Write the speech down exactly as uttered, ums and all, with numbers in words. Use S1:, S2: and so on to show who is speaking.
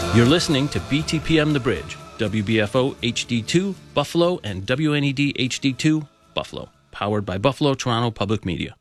S1: You're listening to B T P M The Bridge, W B F O H D two, Buffalo, and W N E D H D two, Buffalo, powered by Buffalo Toronto Public Media.